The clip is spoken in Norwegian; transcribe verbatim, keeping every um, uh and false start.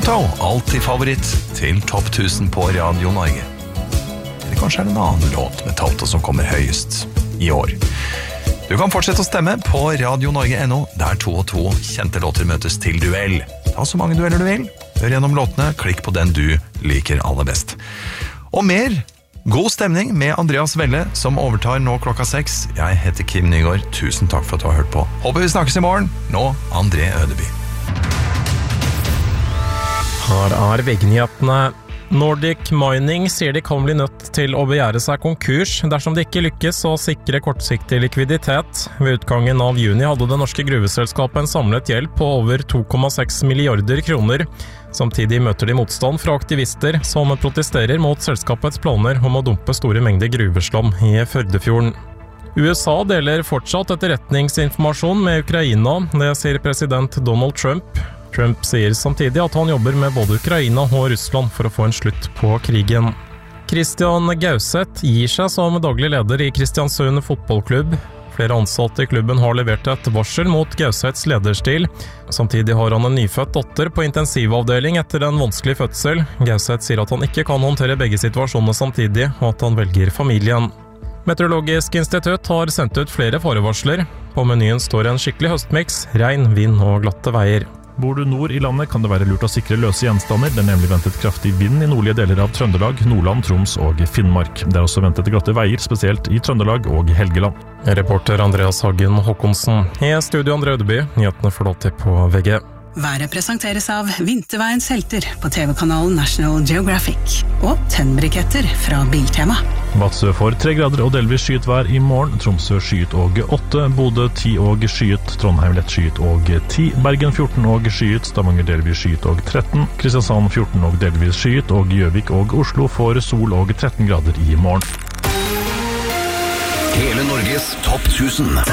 Toto, alltid favoritt til topp tusen på Radio Norge. Eller kanskje er det en annen låt med Toto som kommer høyest i år. Du kan fortsette å stemme på Radio Norge punktum no, der to og to kjente låter møtes til duell. Ta så mange dueller du vil. Hør gjennom låtene, klikk på den du liker aller best. Og mer god stemning med Andreas Welle, som overtar nå klokka seks. Jeg heter Kim Nygaard. Tusen takk for at du har hørt på. Håper vi snakkes i morgen. Nå, André Ødeby. Her er veggnyhetene. Nordic Mining sier de kan bli nødt til å begjære seg konkurs dersom de ikke lykkes å sikre kortsiktig likviditet. Ved utgangen av juni hadde det norske gruveselskapet en samlet gjeld på over to komma seks milliarder kroner. Samtidig møter de motstand fra aktivister som protesterer mot selskapets planer om å dumpe store mengder gruveslam i Førdefjorden. U S A deler fortsatt etterretningsinformasjon med Ukraina, det sier president Donald Trump. Trump sier samtidig at han jobber med både Ukraina og Russland for å få en slutt på krigen. Christian Gauseth gir seg som daglig leder i Kristiansund fotballklubb. Flere ansatte i klubben har levert et varsel mot Gauseths lederstil. Samtidig har han en nyfødt datter på intensivavdeling etter en vanskelig fødsel. Gauseth sier at han ikke kan håndtere begge situasjonene samtidig, og at han velger familien. Meteorologisk institutt har sendt ut flere farevarsler. På menyen står en skikkelig høstmix, regn, vind og glatte veier. Bor du nord i landet, kan det være lurt å sikre løse gjenstander. Det er nemlig ventet kraftig vind i nordlige deler av Trøndelag, Nordland, Troms og Finnmark. Det er også ventet glatte veier, spesielt i Trøndelag og Helgeland. Reporter Andreas Hagen Håkonsen. I studio André Ødeby, nyhetene får lov til på V G. Været presenteres av Vinterveiens helter på T V-kanalen National Geographic og tennbriketter fra Biltema. Vadsø får tre grader og delvis skyet vær i morgen. Tromsø skyet og åtte, Bodø ti og skyet, Trondheim lett skyet og ti, Bergen fjorten og skyet, Stavanger delvis skyet og tretten, Kristiansand fjorten og delvis skyet, og Gjøvik og Oslo får sol og tretten grader i morgen. Hele Norges topp tusen.